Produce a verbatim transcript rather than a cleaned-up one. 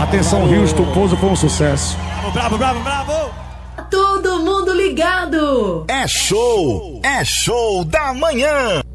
Atenção, Houston, o pouso foi um sucesso. Bravo, bravo, bravo, bravo! Todo mundo ligado! É show! É show da manhã!